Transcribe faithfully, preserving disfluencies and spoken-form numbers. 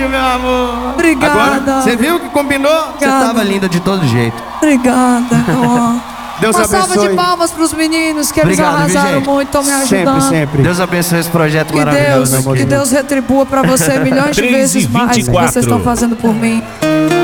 beijo, meu amor. Obrigada. Agora, você viu que combinou? Você tava linda de todo jeito. Obrigada. Oh. Deus Uma abençoe. salva de palmas pros meninos, que eles Obrigado, arrasaram viu, gente? muito, estão me ajudando. Sempre, sempre. Deus abençoe esse projeto Que maravilhoso. Deus, que Deus retribua pra você milhões de vezes mais que vocês estão fazendo por mim.